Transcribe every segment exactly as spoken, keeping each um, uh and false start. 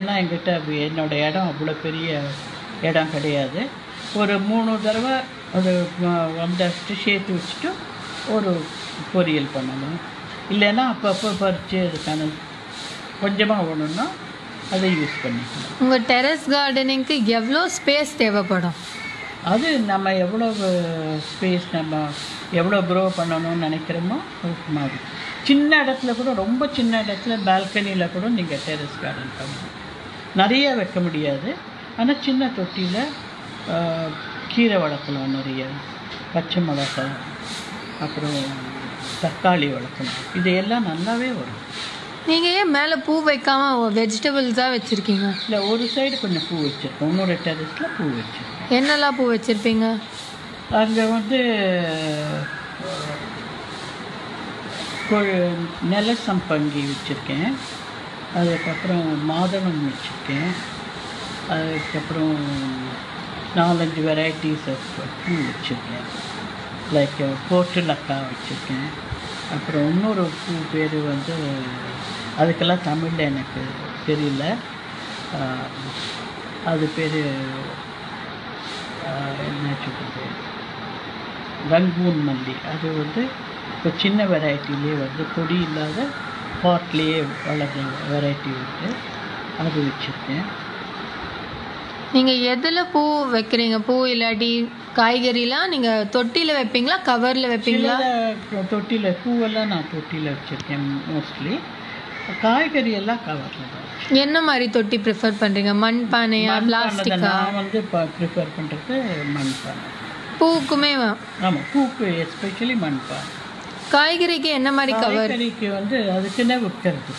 ஏன்னா என்கிட்ட என்னோடய இடம் அவ்வளோ பெரிய இடம் கிடையாது. ஒரு மூணு தடவை அது வந்து சேர்த்து வச்சுட்டு ஒரு பொரியல் பண்ணணும். இல்லைன்னா அப்பப்போ பறித்து அதுக்கான கொஞ்சமாக வேணும்னா அதை யூஸ் பண்ணிக்கலாம். உங்கள் டெரஸ் கார்டனிங்க்கு எவ்வளோ ஸ்பேஸ் தேவைப்படும்? அது நம்ம எவ்வளோ ஸ்பேஸ் நம்ம எவ்வளோ க்ரோ பண்ணணும்னு நினைக்கிறோமோ அதுக்கு மாதிரி. சின்ன இடத்துல கூட, ரொம்ப சின்ன இடத்துல பால்கனியில் கூட நீங்கள் டெரஸ் கார்டன் பண்ணணும். நிறைய வைக்க முடியாது, ஆனால் சின்ன தொட்டியில் கீரை வளர்க்கலாம், நிறைய பச்சை மிளகாய், அப்புறம் தக்காளி வளர்க்கணும். இது எல்லாம் நல்லாவே வரும். நீங்கள் ஏன் மேலே பூ வைக்காமல் வெஜிடபிள்ஸாக வச்சுருக்கீங்க? இல்லை, ஒரு சைடு கொஞ்சம் பூ வச்சுருக்கோம், இன்னொரு டெரஸில் பூ வச்சுருக்கோம். என்னெல்லாம் பூ வச்சுருப்பீங்க? அங்கே வந்து நெல சம்பங்கி வச்சுருக்கேன், அதுக்கப்புறம் மாதளம் வச்சுருக்கேன், அதுக்கப்புறம் நாலஞ்சு வெரைட்டிஸ் ஆஃப் பூ வச்சுருக்கேன். லைக் போட்டுலக்காய் வச்சுருக்கேன். அப்புறம் இன்னொரு பூ பேர் வந்து அதுக்கெல்லாம் தமிழில் எனக்கு தெரியல, அது பேர் என்ன சொல்கிறது, ரங்கூன் மல்லி. அது வந்து இப்போ சின்ன வெரைட்டிலே வந்து கொடி இல்லாத பாட்லேயே வளர்கிற வெரைட்டி வந்து அது வச்சுருக்கேன். நீங்கள் எதில் பூ வைக்கிறீங்க? பூ இல்லாட்டி காய்கறிலாம் நீங்கள் தொட்டியில் வைப்பீங்களா, கவரில் வைப்பீங்களா? தொட்டியில், பூவெல்லாம் நான் தொட்டியில் வச்சுருக்கேன் மோஸ்ட்லி. காய்கறி எல்லாம் கவரில் தான். என்ன மாதிரி தொட்டி ப்ரிஃபர் பண்ணுறீங்க? மண் பானையா, பிளாஸ்டிக்கா? நான் வந்து ப்ரிஃபர் பண்ணுறது மண் பானை. பூக்குமே? ஆமாம், பூக்கு எஸ்பெஷலி மண் பானை. காய்கறிக்கு என்ன மாதிரி கவர்? காய்கறிக்கு வந்து அதுக்குன்னே விற்கிறது,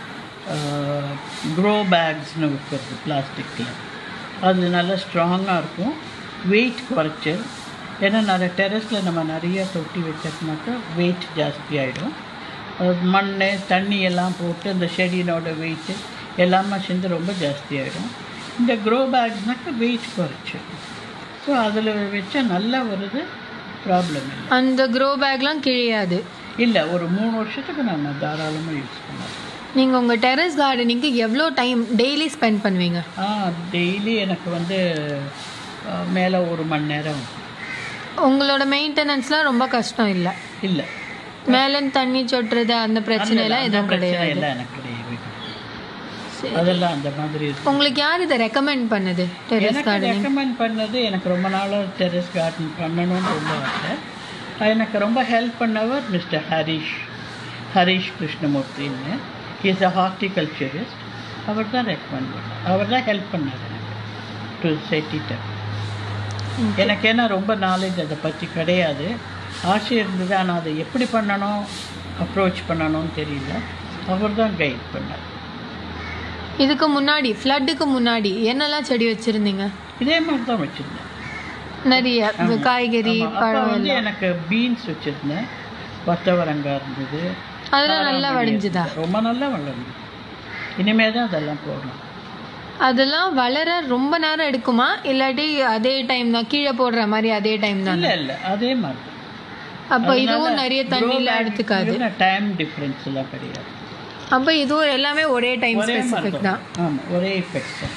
க்ரோ பேக்ஸ்னு விற்கிறது பிளாஸ்டிக்கில். அது நல்லா ஸ்ட்ராங்காக இருக்கும், வெயிட் குறைச்சல். ஏன்னா நிறைய டெரஸில் நம்ம நிறைய தொட்டி வச்சோம்னாக்கா வெயிட் ஜாஸ்தி ஆகிடும். மண் தண்ணி எல்லாம் போட்டு அந்த செடியினோட வெயிட்டு எல்லாமே சேர்ந்து ரொம்ப ஜாஸ்தி ஆகிடும். இந்த க்ரோ பேக்ஸ்னாக்கா வெயிட் குறைச்சல். ஸோ அதில் வச்சா நல்லா வருது, ப்ராப்ளம் இல்லை. அந்த க்ரோ பேக்லாம் கிழியாது? இல்லை, ஒரு மூணு வருஷத்துக்கு நம்ம தாராளமாக யூஸ் பண்ணலாம். நீங்கள் உங்கள் டெரஸ் கார்டனிங்க்கு எவ்வளோ டைம் டெய்லி ஸ்பெண்ட் பண்ணுவீங்க? ஆ டெய்லி எனக்கு வந்து மேலே ஒரு மணி நேரம். உங்களோட மெயின்டெனன்ஸ்லாம் ரொம்ப கஷ்டம் இல்லை? இல்லை, மேலே தண்ணி சொட்டுறது அந்த பிரச்சனைலாம் எதுவும் கிடையாது? இல்லை, எனக்கு கிடையாது. அதெல்லாம் அந்த மாதிரி. உங்களுக்கு யார் இதை ரெக்கமெண்ட் பண்ணது டெரஸ் கார்டனிங்? ரெக்கமெண்ட் பண்ணது எனக்கு ரொம்ப நாளாக டெரஸ் கார்டன் பண்ணணும்னு ரொம்ப ஆசை. எனக்கு ரொம்ப ஹெல்ப் பண்ணவர் mister Harish Harish கிருஷ்ணமூர்த்தின்னு. Is a horticulturist. அவர் தான் ரெக்கமெண்ட் பண்ணார், அவர் தான் ஹெல்ப் பண்ணார் எனக்கு டு செட் இட் அப். எனக்கு ஏன்னா ரொம்ப நாலேஜ் அதை பற்றி கிடையாது, ஆசை இருந்தது, ஆனால் அதை எப்படி பண்ணணும், அப்ரோச் பண்ணணும்னு தெரியல. அவர் தான் கைட் பண்ணார். இதுக்கு முன்னாடி, ஃப்ளட்டுக்கு முன்னாடி என்னெல்லாம் செடி வச்சுருந்தீங்க? இதே மாதிரி தான் வச்சுருந்தேன், நிறைய காய்கறி, பழம். வந்து எனக்கு பீன்ஸ் வச்சுருந்தேன், கொத்தவரங்காய் இருந்தது. அதெல்லாம் நல்லா வளைஞ்சுதா? ரொம்ப நல்லா வளர்ந்து. இனிமேல் தான் அதெல்லாம் போடணும். அதெல்லாம் வளர ரொம்ப நேரம் எடுக்குமா, இல்லாட்டி அதே டைம் தான் கீழே போடுற மாதிரி அதே டைம் தான்? இல்லை இல்லை, அதே மாதிரி. அப்போ இதுவும் நிறைய தண்ணியில் எடுத்துக்காது? டைம் டிஃப்ரென்ஸ் எல்லாம் கிடையாது. அப்போ இதுவும் எல்லாமே ஒரே டைம் ஸ்பெசிஃபிக் தான்? ஆமாம், ஒரே எஃபெக்ட் தான்.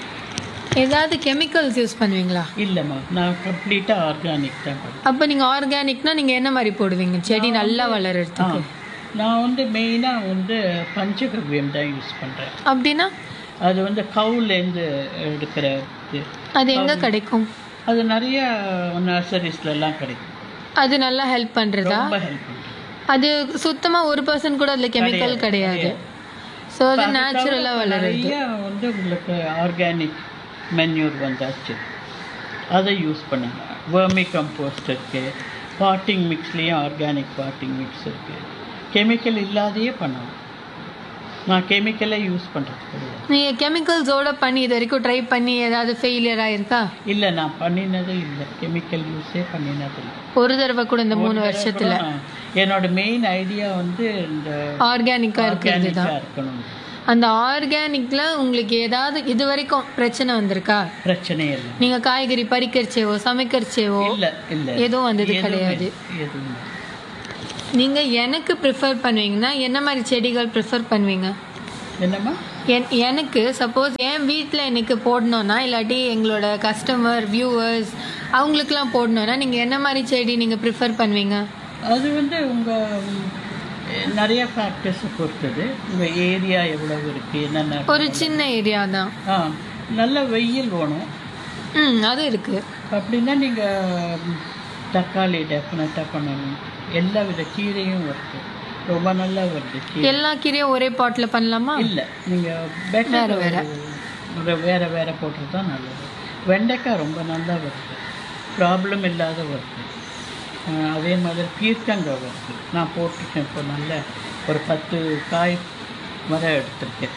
ஏதாவது கெமிக்கல்ஸ் யூஸ் பண்ணுவீங்களா? இல்லைம்மா, நான் கம்ப்ளீட்டாக ஆர்கானிக் தான் பண்ணுவேன். அப்போ நீங்கள் ஆர்கானிக்னா நீங்கள் என்ன மாதிரி போடுவீங்க செடி நல்லா வளர்கிறதுக்கு? நான் வந்து மெயினாக வந்து பஞ்சகவ்யம் தான் யூஸ் பண்ணுறேன். அப்படின்னா? அது வந்து கவுலேருந்து எடுக்கிற. அது எங்கே கிடைக்கும்? அது நிறைய நர்சரிஸ்லாம் கிடைக்கும். அது நல்லா ஹெல்ப் பண்ணுறதா? ரொம்ப ஹெல்ப் பண்ணுறது. அது சுத்தமாக ஒரு பர்சன்ட் கூட அதில் கெமிக்கல் கிடையாது. ஸோ அது நேச்சுரலாக வளருது. வந்து உங்களுக்கு ஆர்கானிக் மென்யூர் வந்தாச்சு, அதை யூஸ் பண்ணுங்க. வெர்மி கம்போஸ்ட் இருக்குது, பாட்டிங் மிக்ஸ்லேயும் ஆர்கானிக் பாட்டிங் மிக்ஸ் இருக்குது. கெமிக்கல் இல்லாதையே பண்ணலாம். நான் கெமிக்கலே யூஸ் பண்ணுறது கிடையாது. நீங்கள் கெமிக்கல்ஸோட பண்ணி இது வரைக்கும் ட்ரை பண்ணி ஏதாவது ஃபெயிலியர் ஆகிருக்கா? இல்லை, நான் பண்ணினதே இல்லை, கெமிக்கல் யூஸே பண்ணினது இல்லை ஒரு தடவை கூட இந்த மூணு வருஷத்தில். என்னோட மெயின் ஐடியா வந்து இந்த ஆர்கானிக்காக இருக்கிறது தான் இருக்கணும். அந்த ஆர்கானிக்ல உங்களுக்கு ஏதாவது இது வரைக்கும் பிரச்சனை வந்திருக்கா? பிரச்சனை இல்லை. நீங்கள் காய்கறி பறிக்கிறச்சேவோ சமைக்கிறச்சேவோ இல்லை இல்லை எதுவும் வந்தது கிடையாது? எதுவும். நீங்கள் எனக்கு ப்ரிஃபர் பண்ணுவீங்கன்னா என்ன மாதிரி செடிகள் ப்ரிஃபர் பண்ணுவீங்க? என்னம்மா? என் எனக்கு சப்போஸ் என் வீட்டில் எனக்கு போடணுன்னா இல்லாட்டி எங்களோட கஸ்டமர் வியூவர்ஸ் அவங்களுக்குலாம் போடணுன்னா நீங்கள் என்ன மாதிரி செடி நீங்கள் ப்ரிஃபர் பண்ணுவீங்க? அது வந்து உங்கள் நிறைய ஃபேக்டர்ஸை பொறுத்தது. உங்கள் ஏரியா எவ்வளவு இருக்குது, என்னென்ன. ஒரு சின்ன ஏரியா தான். ஆ, நல்ல வெயில் வேணும். ம் அது இருக்குது. அப்படின்னா நீங்கள் தக்காளி டெஃபினட்டாக பண்ணணும். எல்லா வித கீரையும் வருது, ரொம்ப நல்லா வருது கீரை. எல்லா கீரையும் ஒரே பாட்டில் பண்ணலாமா? இல்லை, நீங்கள் பெட்டர் வேறு வேறு வேறு வேறு போட்டுறது தான் நல்லது. வெண்டைக்காய் ரொம்ப நல்லா வருது, ப்ராப்ளம் இல்லாத வருது. அதே மாதிரி பீர்க்கங்காய் வருது, நான் போட்டிருக்கேன். இப்போ நல்ல ஒரு பத்து காய் மரம் எடுத்திருக்கேன்.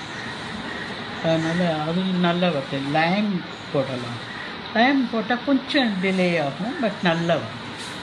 அதனால் அது நல்லா வருது. லைம் போடலாம். லைம் போட்டால் கொஞ்சம் டிலே ஆகும், பட் நல்லா வரும்.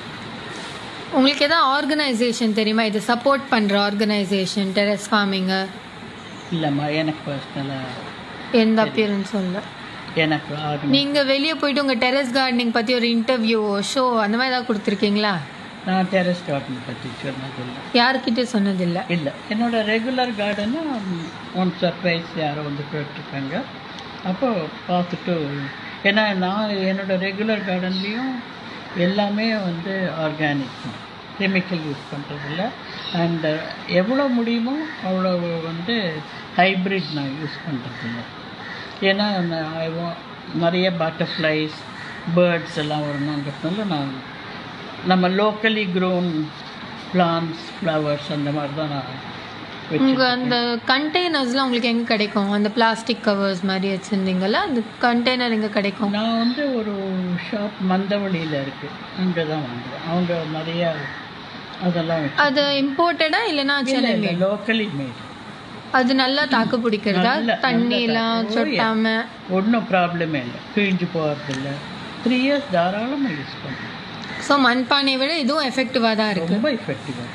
உங்களுக்கு எதாவது ஆர்கனைசேஷன் தெரியுமா இது சப்போர்ட் பண்ணுற ஆர்கனைசேஷன் டெரஸ் ஃபார்மிங்கு? இல்லைம்மா, எனக்கு பர்சனலாக எந்த அப்பியரன்ஸ் இல்லை. எனக்கு நீங்கள் வெளியே போயிட்டு உங்கள் டெரஸ் கார்டனிங் பற்றி ஒரு இன்டர்வியூ ஷோ அந்த மாதிரி ஏதாவது கொடுத்துருக்கீங்களா? நான் டெரஸ் கார்டன் பற்றி சொன்னதில்லை, யாருக்கிட்டே சொன்னதில்லை. இல்லை, என்னோடய ரெகுலர் கார்டனை ஒன் சர்ப்ரைஸ் யாரோ வந்து போயிட்டுருக்காங்க. அப்போது பார்த்துட்டு, ஏன்னா நான் என்னோடய ரெகுலர் கார்டன்லேயும் எல்லாமே வந்து ஆர்கானிக் தான், கெமிக்கல் யூஸ் பண்ணுறதில்ல. அண்டு எவ்வளோ முடியுமோ அவ்வளோ வந்து ஹைப்ரிட் நான் யூஸ் பண்ணுறதில்ல. ஏன்னா நிறைய பட்டர்ஃப்ளைஸ் பேர்ட்ஸ் எல்லாம் வரணுங்கிறதுனால நான் நம்ம லோக்கலி க்ரோன் பிளான்ஸ் ஃப்ளவர்ஸ் அந்த மாதிரி தான் நான் உங்கள் அந்த கண்டெய்னர்ஸ்லாம் உங்களுக்கு எங்கே கிடைக்கும்? அந்த பிளாஸ்டிக் கவர்ஸ் மாதிரி வச்சுருந்தீங்களா, அந்த கண்டெய்னர் எங்கே கிடைக்கும்? நான் வந்து ஒரு ஷாப் மந்தவழியில் இருக்குது, அங்கே தான் வாங்குவேன். அவங்க நிறையா அதெல்லாம். அது இம்போர்ட்டடா இல்லைனா சென்னை லோக்கலி மேட்? அது நல்லா தாக்கு பிடிக்கிறதா? தண்ணியெல்லாம் சொட்டாம ஒன்றும் ப்ராப்ளமே இல்லை, கிழிஞ்சு போகிறதில்ல. த்ரீ இயர்ஸ் தாராளமாக யூஸ் பண்ணுறேன். ஸோ மண்பானையை விட இதுவும் எஃபெக்டிவாக தான் இருக்குது. ரொம்ப எஃபெக்டிவாக.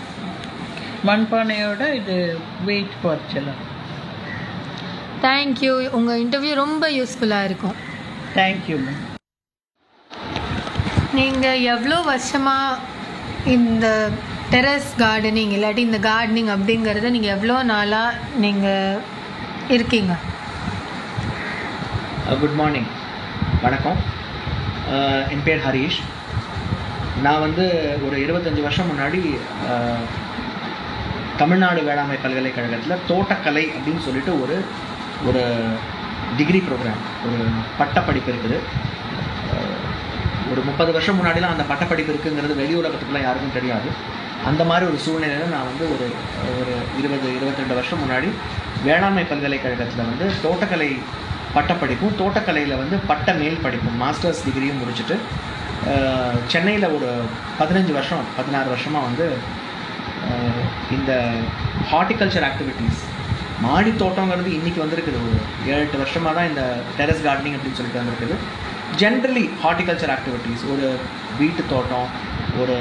மண்பானையோட இது வெயிட் குறைச்சலாம். தேங்க்யூ, உங்கள் இன்டர்வியூ ரொம்ப யூஸ்ஃபுல்லாக இருக்கும். Thank you ma'am. நீங்கள் எவ்வளோ வருஷமாக இந்த டெரஸ் கார்டனிங் இல்லாட்டி இந்த கார்டனிங் அப்படிங்கிறத நீங்கள் எவ்வளோ நாளாக நீங்கள் இருக்கீங்க? குட் மார்னிங், வணக்கம். என் பேர் ஹரீஷ். நான் வந்து ஒரு இருபத்தஞ்சி வருஷம் முன்னாடி தமிழ்நாடு வேளாண்மை பல்கலைக்கழகத்தில் தோட்டக்கலை அப்படின்னு சொல்லிட்டு ஒரு ஒரு டிகிரி ப்ரோக்ராம், ஒரு பட்டப்படிப்பு இருக்குது. ஒரு முப்பது வருஷம் முன்னாடிலாம் அந்த பட்டப்படிப்பு இருக்குங்கிறது வெளி உலகத்துக்குலாம் யாருக்கும் தெரியாது. அந்த மாதிரி ஒரு சூழ்நிலையில் நான் வந்து ஒரு ஒரு இருபது இருபத்திரெண்டு வருஷம் முன்னாடி வேளாண்மை பல்கலைக்கழகத்தில் வந்து தோட்டக்கலை பட்டப்படிப்பும் தோட்டக்கலையில் வந்து பட்ட மேல் படிப்பும் மாஸ்டர்ஸ் டிகிரியும் முடிச்சுட்டு சென்னையில் ஒரு பதினஞ்சு வருஷம் பதினாறு வருஷமாக வந்து இந்த ஹார்டிகல்ச்சர் ஆக்டிவிட்டீஸ், மாடி தோட்டங்கிறது இன்றைக்கி வந்திருக்குது. ஒரு ஏழு எட்டு வருஷமாக தான் இந்த டெரஸ் கார்டனிங் அப்படின்னு சொல்லிட்டு வந்திருக்குது. ஜென்ரலி ஹார்டிகல்ச்சர் ஆக்டிவிட்டீஸ், ஒரு வீட்டு தோட்டம், ஒரு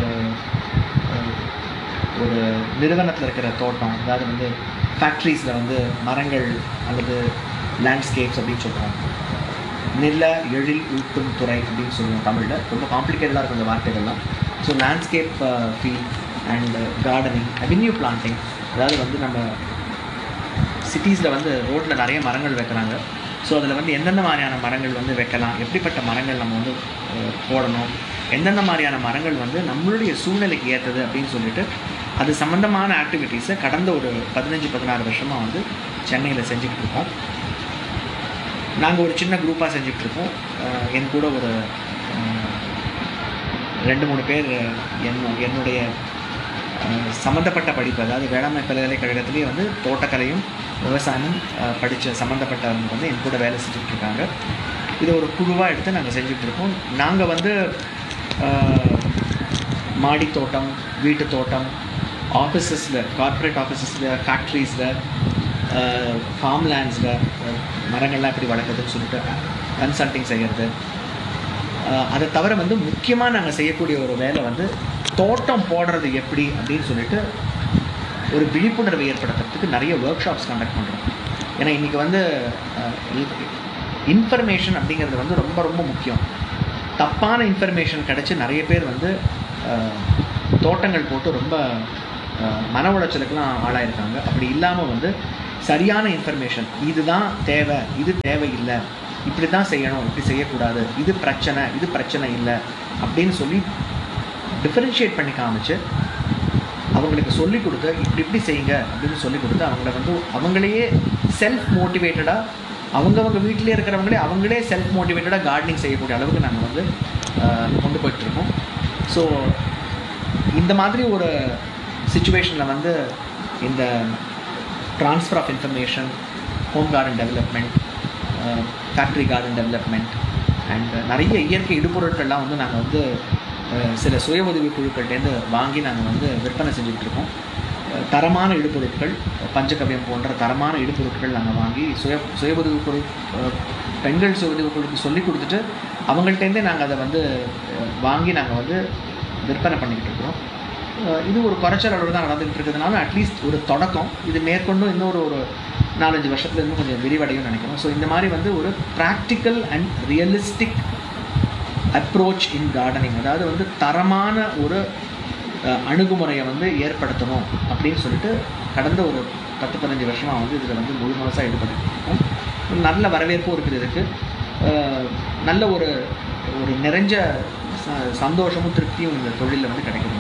ஒரு நிறுவனத்தில் இருக்கிற தோட்டம், அதாவது வந்து ஃபேக்ட்ரிஸில் வந்து மரங்கள் அல்லது லேண்ட்ஸ்கேப்ஸ் அப்படின்னு சொல்கிறோம். நில எழில் ஊட்டும் துறை அப்படின்னு சொல்லுவோம் தமிழில். ரொம்ப காம்ப்ளிகேட்டடாக இருக்கும் இந்த வார்த்தைகள்லாம். So landscape field and gardening, avenue planting, அதாவது வந்து நம்ம சிட்டிஸில் வந்து ரோட்டில் நிறைய மரங்கள் வைக்கிறாங்க. ஸோ அதில் வந்து எந்தெந்த மாதிரியான மரங்கள் வந்து வைக்கலாம், எப்படிப்பட்ட மரங்கள் நம்ம வந்து போடணும், எந்தெந்த மாதிரியான மரங்கள் வந்து நம்மளுடைய சூழ்நிலைக்கு ஏற்றது அப்படின்னு சொல்லிட்டு அது சம்மந்தமான ஆக்டிவிட்டீஸை கடந்த ஒரு பதினஞ்சு பதினாறு வருஷமாக வந்து சென்னையில் செஞ்சுக்கிட்டு இருக்கோம். நாங்கள் ஒரு சின்ன குரூப்பாக செஞ்சுட்ருக்கோம். என் கூட ஒரு ரெண்டு மூணு பேர் என் என்னுடைய சம்மந்தப்பட்ட படிப்பு, அதாவது வேளாண்மை பல்கலைக்கழகத்துலேயே வந்து தோட்டக்கலையும் விவசாயமும் படித்த சம்மந்தப்பட்டவங்க வந்து என் கூட வேலை செஞ்சுட்ருக்காங்க. இதை ஒரு குழுவாக எடுத்து நாங்கள் செஞ்சுட்ருக்கோம். நாங்கள் வந்து மாடி தோட்டம், வீட்டு தோட்டம், ஆஃபீஸஸில், கார்ப்பரேட் ஆஃபீஸஸில், ஃபேக்ட்ரிஸில், ஃபார்ம் லேண்ட்ஸில் மரங்கள்லாம் எப்படி வளர்க்குறதுன்னு சொல்லிட்டு கன்சல்டிங் செய்கிறது. அதை தவிர வந்து முக்கியமாக நாங்கள் செய்யக்கூடிய ஒரு வேலை வந்து தோட்டம் போடுறது எப்படி அப்படின்னு சொல்லிட்டு ஒரு விழிப்புணர்வை ஏற்படுத்துறதுக்கு நிறைய ஒர்க் ஷாப்ஸ் கண்டக்ட் பண்ணுறோம். ஏன்னா இன்றைக்கி வந்து இன்ஃபர்மேஷன் அப்படிங்கிறது வந்து ரொம்ப ரொம்ப முக்கியம். தப்பான இன்ஃபர்மேஷன் கிடச்சி நிறைய பேர் வந்து தோட்டங்கள் போட்டு ரொம்ப மன உளைச்சலுக்கெல்லாம் ஆளாயிருக்காங்க. அப்படி இல்லாமல் வந்து சரியான இன்ஃபர்மேஷன், இதுதான் தேவை, இது தேவையில்லை, இப்படி தான் செய்யணும், இப்படி செய்யக்கூடாது, இது பிரச்சனை, இது பிரச்சனை இல்லை அப்படின்னு சொல்லி டிஃபரன்ஷியேட் பண்ணி காமிச்சு அவங்களுக்கு சொல்லிக் கொடுத்து இப்படி இப்படி செய்யுங்க அப்படின்னு சொல்லிக் கொடுத்து அவங்கள வந்து அவங்களையே செல்ஃப் மோட்டிவேட்டடாக அவங்கவங்க வீட்டிலே இருக்கிறவங்களே அவங்களே செல்ஃப் மோட்டிவேட்டடாக கார்டனிங் செய்யக்கூடிய அளவுக்கு நாங்கள் வந்து கொண்டு போயிட்டுருக்கோம். ஸோ இந்த மாதிரி ஒரு சுச்சுவேஷனில் வந்து இந்த transfer of information, home garden development, factory garden development and நிறைய இயற்கை இடுபொருட்கள்லாம் வந்து நாங்கள் வந்து சில சுய உதவி குழுக்கள்டேருந்து வாங்கி நாங்கள் வந்து விற்பனை செஞ்சுக்கிட்டுருக்கோம். தரமான இடுபொருட்கள், பஞ்சகவ்யம் போன்ற தரமான இடுபொருட்கள் நாங்கள் வாங்கி சுய சுய உதவி குழு பெண்கள் சுய உதவி குழுக்கு சொல்லி கொடுத்துட்டு அவங்கள்ட்டேருந்தே நாங்கள் அதை வந்து வாங்கி நாங்கள் வந்து விற்பனை பண்ணிக்கிட்டு இருக்கிறோம். இது ஒரு குறைச்சல் அளவு தான் நடந்துகிட்டு இருக்கிறதுனால அட்லீஸ்ட் ஒரு தொடக்கம். இது மேற்கொண்டும் இன்னொரு ஒரு நாலஞ்சு வருஷத்துல இன்னும் கொஞ்சம் விரிவடையும் நினைக்கிறோம். ஸோ இந்த மாதிரி வந்து ஒரு practical and realistic approach in gardening, அதாவது வந்து தரமான ஒரு அணுகுமுறையை வந்து ஏற்படுத்தணும் அப்படின்னு சொல்லிட்டு கடந்த ஒரு பத்து பதினஞ்சு வருஷமாக வந்து இதில் வந்து முழு முழுசாக ஈடுபட்டுருக்கோம். நல்ல வரவேற்பும் இருக்குது இதுக்கு. நல்ல ஒரு ஒரு நிறைஞ்ச சந்தோஷமும் திருப்தியும் இந்த தொழிலில் வந்து கிடைக்குது.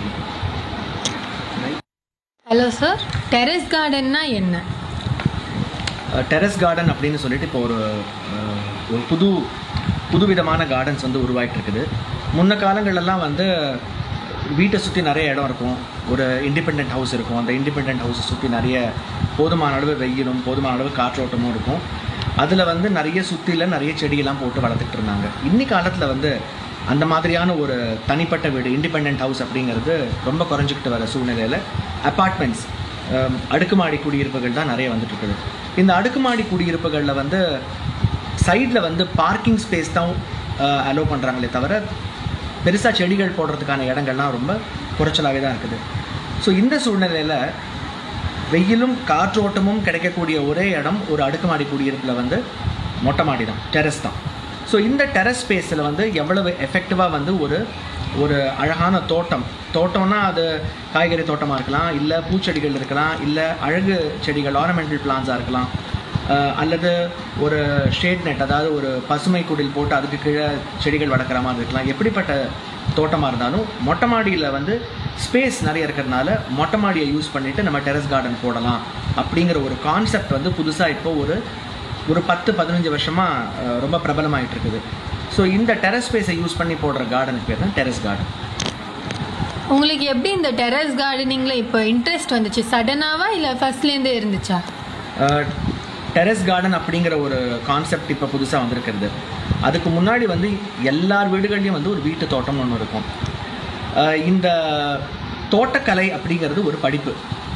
ஹலோ சார், டெரஸ் கார்டன்னா என்ன? டெரஸ் கார்டன் அப்படின்னு சொல்லிட்டு இப்போ ஒரு ஒரு புது புதுவிதமான கார்டன்ஸ் வந்து உருவாகிட்டு இருக்குது. முன்ன காலங்களெல்லாம் வந்து வீட்டை சுற்றி நிறைய இடம் இருக்கும், ஒரு இண்டிபெண்ட் ஹவுஸ் இருக்கும். அந்த இண்டிபெண்ட் ஹவுஸை சுற்றி நிறைய போதுமான அளவு வெயிலும் போதுமான அளவு காற்றோட்டமும் இருக்கும். அதில் வந்து நிறைய சுற்றியில் நிறைய செடியெல்லாம் போட்டு வளர்த்துட்டு இருந்தாங்க. இன்னி காலத்தில் வந்து அந்த மாதிரியான ஒரு தனிப்பட்ட வீடு, இண்டிபெண்ட் ஹவுஸ் அப்படிங்கிறது ரொம்ப குறைஞ்சிக்கிட்டு வர சூழ்நிலையில் அப்பார்ட்மெண்ட்ஸ், அடுக்குமாடி குடியிருப்புகள் தான் நிறைய வந்துட்டு இருக்குது. இந்த அடுக்குமாடி குடியிருப்புகளில் வந்து சைடில் வந்து பார்க்கிங் ஸ்பேஸ் தான் அலோவ் பண்ணுறாங்களே தவிர பெருசாக செடிகள் போடுறதுக்கான இடங்கள்லாம் ரொம்ப குறைச்சலாகவே தான் இருக்குது. ஸோ இந்த சூழ்நிலையில் வெயிலும் காற்றோட்டமும் கிடைக்கக்கூடிய ஒரே இடம் ஒரு அடுக்குமாடி குடியிருப்பில் வந்து மொட்டை மாடி தான், டெரஸ் தான். ஸோ இந்த டெரஸ் ஸ்பேஸில் வந்து எவ்வளவு எஃபெக்டிவாக வந்து ஒரு ஒரு அழகான தோட்டம், தோட்டம்னா அது காய்கறி தோட்டமாக இருக்கலாம், இல்லை பூச்செடிகள் இருக்கலாம், இல்லை அழகு செடிகள் ஆர்னமெண்டல் பிளான்ஸாக இருக்கலாம், அல்லது ஒரு ஷேட் நெட், அதாவது ஒரு பசுமை குடில் போட்டு அதுக்கு கீழே செடிகள் வளர்க்குற மாதிரி இருக்கலாம். எப்படிப்பட்ட தோட்டமாக இருந்தாலும் மொட்டை மாடியில் வந்து ஸ்பேஸ் நிறைய இருக்கிறதுனால மொட்டை மாடியை யூஸ் பண்ணிவிட்டு நம்ம டெரஸ் கார்டன் போடலாம் அப்படிங்கிற ஒரு கான்செப்ட் வந்து புதுசாக இப்போ ஒரு ஒரு பத்து பதினஞ்சு வருஷமாக ரொம்ப பிரபலமாயிட்டு இருக்குது. ஸோ இந்த டெரஸ் ஸ்பேஸை யூஸ் பண்ணி போடுற கார்டனுக்கு பேர் தான் டெரஸ் கார்டன். உங்களுக்கு எப்படி இந்த டெரஸ் கார்டனிங்கில் இப்போ இன்ட்ரெஸ்ட் வந்துச்சு? சடனாவா இல்லை ஃபர்ஸ்ட்லேருந்தே இருந்துச்சா? டெரஸ் கார்டன் அப்படிங்கிற ஒரு கான்செப்ட் இப்போ புதுசாக வந்திருக்கிறது. அதுக்கு முன்னாடி வந்து எல்லார் வீடுகள்லையும் வந்து ஒரு வீட்டு தோட்டம்னு ஒன்று இருக்கும். இந்த தோட்டக்கலை அப்படிங்கிறது ஒரு படிப்பு.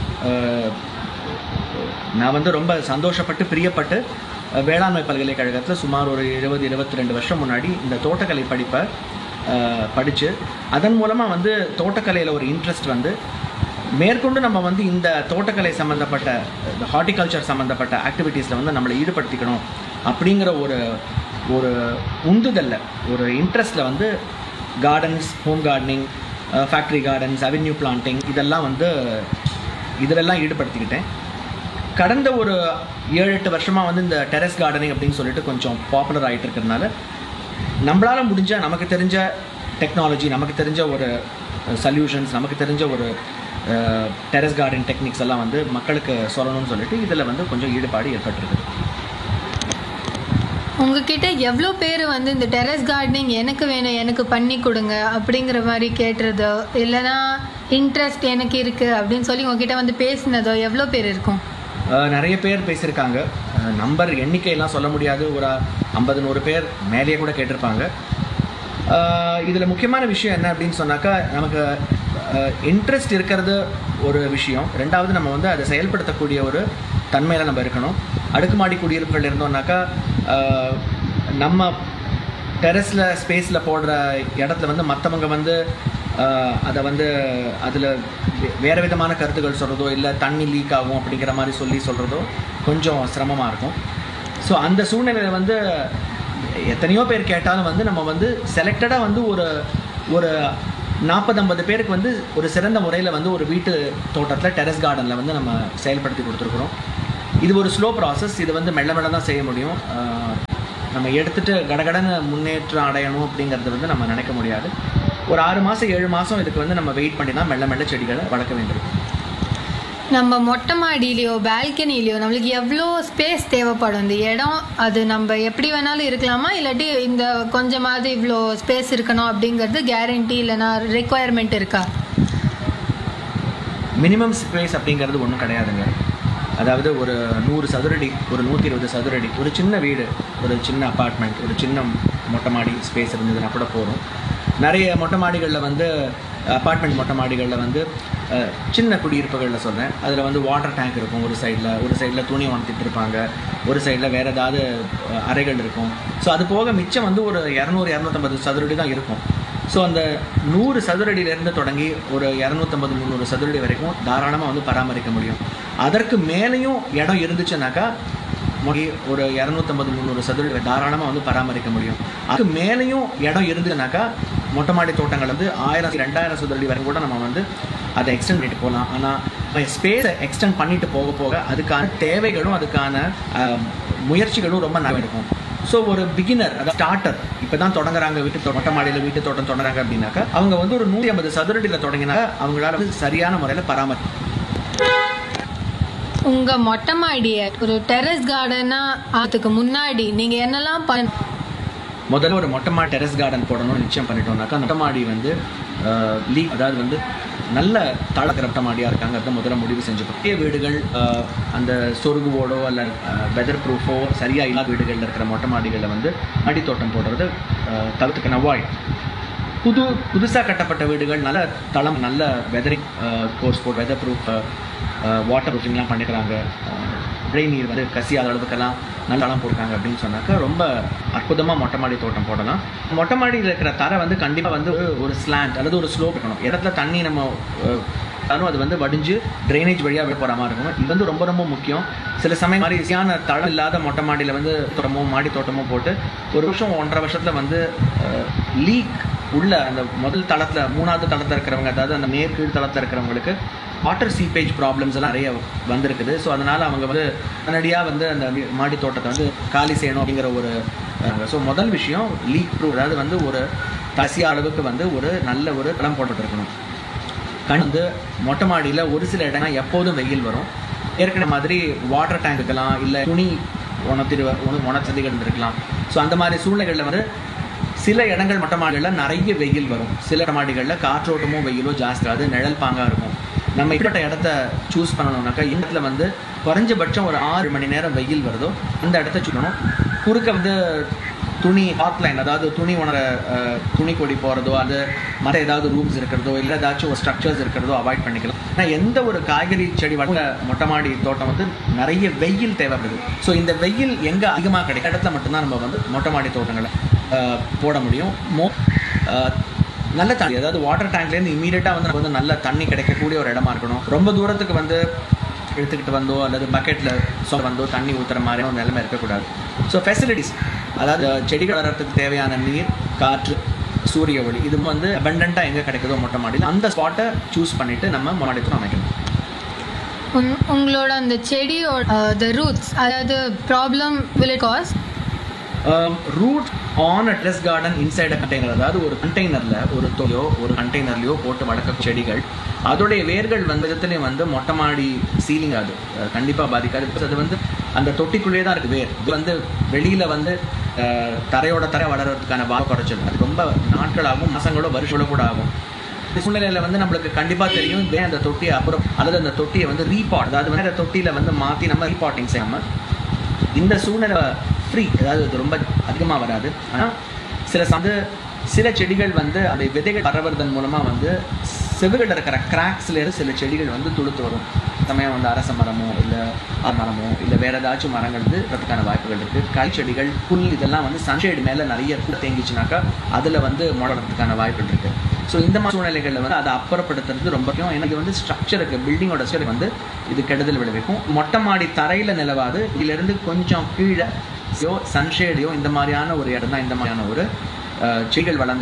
நான் வந்து ரொம்ப சந்தோஷப்பட்டு பிரியப்பட்டு வேளாண்மை பல்கலைக்கழகத்தில் சுமார் ஒரு இருபது இருபத்தி ரெண்டு வருஷம் முன்னாடி இந்த தோட்டக்கலை படிப்பை படித்து அதன் மூலமாக வந்து தோட்டக்கலையில் ஒரு இன்ட்ரெஸ்ட் வந்து மேற்கொண்டு நம்ம வந்து இந்த தோட்டக்கலை சம்மந்தப்பட்ட ஹார்டிகல்ச்சர் சம்மந்தப்பட்ட ஆக்டிவிட்டீஸில் வந்து நம்மளை ஈடுபடுத்திக்கணும் அப்படிங்கிற ஒரு ஒரு உந்துதல்ல ஒரு இன்ட்ரெஸ்ட்டில் வந்து gardens, home gardening, factory gardens, avenue planting இதெல்லாம் வந்து இதிலெல்லாம் ஈடுபடுத்திக்கிட்டேன். கடந்த ஒரு ஏழு எட்டு வருஷமாக வந்து இந்த டெரஸ் கார்டனிங் அப்படின்னு சொல்லிட்டு கொஞ்சம் பாப்புலர் ஆகிட்டு இருக்கிறதுனால நம்மளால் முடிஞ்ச நமக்கு தெரிஞ்ச டெக்னாலஜி, நமக்கு தெரிஞ்ச ஒரு சொல்யூஷன்ஸ், நமக்கு தெரிஞ்ச ஒரு டெரஸ் கார்டன் டெக்னிக்ஸ் எல்லாம் வந்து மக்களுக்கு சொல்லணும்னு சொல்லிட்டு இதில் வந்து கொஞ்சம் ஈடுபாடு ஏற்பட்டிருக்கு. உங்ககிட்ட எவ்வளோ பேர் வந்து இந்த டெரஸ் கார்டனிங் எனக்கு வேணும், எனக்கு பண்ணி கொடுங்க அப்படிங்கிற மாதிரி கேட்டுறதோ, இல்லைனா இன்ட்ரெஸ்ட் எனக்கு இருக்குது அப்படின்னு சொல்லி உங்ககிட்ட வந்து பேசினதோ எவ்வளோ பேர் இருக்கும்? நிறைய பேர் பேசியிருக்காங்க. நம்பர் எண்ணிக்கையெல்லாம் சொல்ல முடியாது. ஒரு ஐம்பது நூறு பேர் மேலேயே கூட கேட்டிருப்பாங்க. இதில் முக்கியமான விஷயம் என்ன அப்படின்னு சொன்னாக்கா, நமக்கு இன்ட்ரெஸ்ட் இருக்கிறது ஒரு விஷயம், ரெண்டாவது நம்ம வந்து அதை செயல்படுத்தக்கூடிய ஒரு தன்மையில் நம்ம இருக்கணும். அடுக்குமாடி குடியிருப்புகள் இருந்தோம்னாக்கா நம்ம டெரஸில் ஸ்பேஸில் போடுற இடத்துல வந்து மற்றவங்க வந்து அதை வந்து அதில் வேறு விதமான கருத்துக்கள் சொல்கிறதோ இல்லை தண்ணி லீக் ஆகும் அப்படிங்கிற மாதிரி சொல்லி சொல்கிறதோ கொஞ்சம் சிரமமாக இருக்கும். ஸோ அந்த சூழ்நிலையில் வந்து எத்தனையோ பேர் கேட்டாலும் வந்து நம்ம வந்து செலக்டடாக வந்து ஒரு ஒரு நாற்பது ஐம்பது பேருக்கு வந்து ஒரு சிறந்த முறையில் வந்து ஒரு வீட்டு தோட்டத்தில் டெரஸ் கார்டனில் வந்து நம்ம செயல்படுத்தி கொடுத்துருக்குறோம். இது ஒரு ஸ்லோ ப்ராசஸ். இது வந்து மெல்ல மெல்ல தான் செய்ய முடியும். நம்ம எடுத்துகிட்டு கடகடன்னு முன்னேற்றம் அடையணும் அப்படிங்கிறது வந்து நம்ம நினைக்க முடியாது. ஒரு ஆறு மாதம் ஏழு மாதம் இதுக்கு வந்து நம்ம வெயிட் பண்ணி தான் மெல்ல மெல்ல செடிகளை வளர்க்க வேண்டியிருக்கும். நம்ம மொட்டை மாடியிலையோ பால்கனிலையோ நம்மளுக்கு எவ்வளோ ஸ்பேஸ் தேவைப்படும்? இந்த இடம் அது நம்ம எப்படி வேணாலும் இருக்கலாமா, இல்லாட்டி இந்த கொஞ்சமாவது இவ்வளோ ஸ்பேஸ் இருக்கணும் அப்படிங்கிறது கேரண்டி இல்லைனா ரெக்குவயர்மெண்ட் இருக்கா? மினிமம் ஸ்பேஸ் அப்படிங்கிறது ஒன்றும் கிடையாதுங்க. அதாவது ஒரு நூறு சதுரடி, ஒரு நூற்றி இருபது சதுரடி, ஒரு சின்ன வீடு, ஒரு சின்ன அப்பார்ட்மெண்ட், ஒரு சின்ன மொட்டை மாடி ஸ்பேஸ் இருந்ததுன்னா கூட போதும். நிறைய மொட்டை மாடிகளில் வந்து அப்பார்ட்மெண்ட் மொட்டை மாடிகளில் வந்து சின்ன குடியிருப்புகளில் சொல்கிறேன், அதில் வந்து வாட்டர் டேங்க் இருக்கும் ஒரு சைடில், ஒரு சைடில் துணி உணர்த்திட்டு இருப்பாங்க, ஒரு சைடில் வேறு ஏதாவது அறைகள் இருக்கும். ஸோ அது போக மிச்சம் வந்து ஒரு இரநூறு இரநூத்தம்பது சதுரடி தான் இருக்கும். ஸோ அந்த நூறு சதுரடியிலேருந்து தொடங்கி ஒரு இரநூத்தம்பது முந்நூறு சதுரடி வரைக்கும் தாராளமாக வந்து பராமரிக்க முடியும். அதற்கு மேலேயும் இடம் இருந்துச்சுனாக்கா ஒரு இரநூத்தம்பது முந்நூறு சதுரடி தாராளமாக வந்து பராமரிக்க முடியும். அதுக்கு மேலேயும் இடம் இருந்துச்சுனாக்கா மொட்டை மாடி தோட்டங்கள் வந்து ஆயிரம் ரெண்டாயிரம் சதுரடி வரைக்கும் கூட நம்ம வந்து அதை எக்ஸ்டெண்ட் பண்ணிட்டு போகலாம். ஆனால் ஸ்பேஸை எக்ஸ்டெண்ட் பண்ணிட்டு போக போக அதுக்கான தேவைகளும் அதுக்கான முயற்சிகளும் ரொம்ப நல்லா இருக்கும். ஸோ ஒரு பிகினர், அதாவது ஸ்டார்டர், இப்போ தான் தொடங்குறாங்க, வீட்டு மொட்டை மாடியில் வீட்டு தோட்டம் தொடங்குறாங்க அப்படின்னாக்கா அவங்க வந்து ஒரு நூற்றி ஐம்பது சதுரடியில் தொடங்கினா அவங்களால வந்து சரியான முறையில் பராமரி. உங்கள் மொட்டை மாடியை ஒரு டெரஸ் கார்டனாக அதுக்கு முன்னாடி நீங்கள் என்னெல்லாம் பண்ண? முதல்ல ஒரு மொட்டை மாடி டெரஸ் கார்டன் போடணும்னு நிச்சயம் பண்ணிட்டோம்னாக்கா மொட்டை மாடி வந்து லீக், அதாவது வந்து நல்ல தளக்கிற மொட்டை மாடியாக இருக்காங்க அதை முதல்ல முடிவு செஞ்சு பெரிய வீடுகள், அந்த சொருகுவோடோ அல்ல வெதர் ப்ரூஃபோ சரியாக இல்லாத வீடுகளில் இருக்கிற மொட்டை மாடிகளில் வந்து மாடி தோட்டம் போடுறது தவிர்த்துக்கணும், அவாய்ட். புது புதுசாக கட்டப்பட்ட வீடுகள் நல்ல தளம், நல்ல வெதரிங் கோர்ஸ் போட்டு வெதர் ப்ரூஃப் வாட்டர் ப்ரூஃபிங்லாம் பண்ணிக்கிறாங்க, மழை நீர் வந்து கசியாத அளவுக்கெல்லாம் நல்ல தளம் போடுறாங்க அப்படின்னு சொன்னாக்கா ரொம்ப அற்புதமாக மொட்டை மாடி தோட்டம் போடலாம். மொட்டை மாடியில் இருக்கிற தரை வந்து கண்டிப்பாக வந்து ஒரு ஸ்லாண்ட் அல்லது ஒரு ஸ்லோப் இருக்கணும். இடத்துல தண்ணி நம்ம அது வந்து வடிஞ்சு ட்ரைனேஜ் வழியாக போகிற மாதிரி இருக்கணும். இது வந்து ரொம்ப ரொம்ப முக்கியம். சில சமயம் மாதிரி ஈஸியான தளம் இல்லாத மொட்டை மாடியில் வந்து தோட்டமோ மாடி தோட்டமோ போட்டு ஒரு வருஷம் ஒன்றரை வருஷத்தில் வந்து லீக் உள்ள அந்த முதல் தளத்தில் மூணாவது தளத்தில் இருக்கிறவங்க, அதாவது அந்த மேற்கீழ் தளத்தில் இருக்கிறவங்களுக்கு வாட்டர் சீப்பேஜ் ப்ராப்ளம்ஸ் எல்லாம் நிறைய வந்திருக்குது. ஸோ அதனால் அவங்க வந்து உடனடியாக வந்து அந்த மாடி தோட்டத்தை வந்து காலி செய்யணும் அப்படிங்கிற ஒரு ஸோ முதல் விஷயம் லீக் ப்ரூஃப், அதாவது வந்து ஒரு தசிய அளவுக்கு வந்து ஒரு நல்ல ஒரு தளம் போட்டுருக்கணும். கண் வந்து மொட்டை மாடியில் ஒரு சில இடங்கள் எப்போதும் வெயில் வரும். ஏற்கனவே மாதிரி வாட்டர் டேங்குக்கெல்லாம் இல்லை துணி உணர்த்திரு உணர்ச்சதிகள் இருக்கலாம். ஸோ அந்த மாதிரி சூழ்நிலைகளில் வந்து சில இடங்கள் மொட்டை மாடிகளில் நிறைய வெயில் வரும், சில மாடிகளில் காற்றோட்டமோ வெயிலோ ஜாஸ்தி, அது நிழல் பாங்காக இருக்கும். நம்ம இப்பட்ட இடத்த சூஸ் பண்ணணும்னாக்கா இடத்துல வந்து குறைஞ்சபட்சம் ஒரு ஆறு மணி நேரம் வெயில் வருதோ அந்த இடத்த சூக்கணும். குறுக்க வந்து துணி ஹாட்லைன், அதாவது துணி உணர துணி கொடி போகிறதோ அது மற்ற ஏதாவது ரூம்ஸ் இருக்கிறதோ இல்லை ஏதாச்சும் ஒரு ஸ்ட்ரக்சர்ஸ் இருக்கிறதோ அவாய்ட் பண்ணிக்கலாம். ஆனால் எந்த ஒரு காய்கறி செடி வளர்க்க மொட்டை மாடி தோட்டம் வந்து நிறைய வெயில் தேவைப்படுது. ஸோ இந்த வெயில் எங்கே அதிகமாக கிடைக்கிற இடத்துல மட்டும்தான் நம்ம வந்து மொட்டை மாடி தோட்டங்களை போட முடியும். மோ நல்ல தண்ணி, அதாவது வாட்டர் டேங்க்லேருந்து இமீடியட்டாக வந்து நம்ம வந்து நல்ல தண்ணி கிடைக்கக்கூடிய ஒரு இடமா இருக்கணும். ரொம்ப தூரத்துக்கு வந்து எடுத்துக்கிட்டு வந்தோ அல்லது பக்கெட்டில் சொ வந்தோ தண்ணி ஊற்றுற மாதிரியான ஒரு நிலைமை இருக்கக்கூடாது. ஸோ ஃபெசிலிட்டிஸ், அதாவது செடிகள் வளர்கிறதுக்கு தேவையான நீர், காற்று, சூரிய ஒளி, இது வந்து அபண்டண்ட்டாக எங்கே கிடைக்குதோ மொட்டை மாடியில் அந்த ஸ்பாட்டை சூஸ் பண்ணிவிட்டு நம்ம மாடி தோட்டம் அமைக்கணும். உங்களோட அந்த செடியோட த ரூட்ஸ், அதாவது problem will it cause? Root on a terrace garden inside a container, அதாவது ஒரு கண்டெய்னரில் ஒரு தொலையோ ஒரு கண்டெய்னர்லையோ போட்டு வளர்க்க செடிகள் அதோடைய வேர்கள் வந்து விதத்துலேயும் வந்து மொட்டை மாடி சீலிங் அது கண்டிப்பாக பாதிக்காது. பிகாஸ் அது வந்து அந்த தொட்டிக்குள்ளேயே தான் இருக்குது. வேர் இது வந்து வெளியில் வந்து தரையோட தரை வளர்கிறதுக்கான வாய்ப்பு குறைச்சல், அது ரொம்ப நாட்களாகும், மாதங்களோ வருஷங்களோ கூட ஆகும். சூழ்நிலையில் வந்து நம்மளுக்கு கண்டிப்பாக தெரியும் ஏன் அந்த தொட்டியை அப்புறம் அல்லது அந்த தொட்டியை வந்து ரீபாட், அதாவது வந்து அந்த தொட்டியில் வந்து மாற்றி நம்ம ரீபாட்டிங் செய்யாமல் இந்த சூழ்நிலை ஃப்ரீ, அதாவது அது ரொம்ப அதிகமாக வராது. ஆனால் சில வந்து சில செடிகள் வந்து அந்த விதைகள் பரவுறதன் மூலமாக வந்து செவுகளில் இருக்கிற கிராக்ஸ்லேருந்து சில செடிகள் வந்து துளுத்து வரும். சமயம் வந்து அரச மரமோ இல்லை மரமோ இல்லை வேறு ஏதாச்சும் மரங்கள் வந்து வரதுக்கான வாய்ப்புகள் இருக்குது. காய் செடிகள், புல், இதெல்லாம் வந்து சன்ஷேடு மேலே நிறைய தேங்கிச்சுனாக்கா அதில் வந்து முடறதுக்கான வாய்ப்புகள் இருக்குது. ஸோ இந்த மாதிரி சூழ்நிலைகளில் வந்து அதை அப்புறப்படுத்துறது ரொம்ப முக்கியம். எனக்கு வந்து ஸ்ட்ரக்சருக்கு, பில்டிங்கோட ஸ்ட்ரக்சர் வந்து இது கெடுதல் விளைவிக்கும். மொட்டை மாடி தரையில் நிலவாது, இதிலிருந்து கொஞ்சம் கீழே சன்ஷேடையோ இந்த மாதிரியான ஒரு இடம் தான் இந்த மாதிரியான ஒரு செடிகள் வளர்ந்து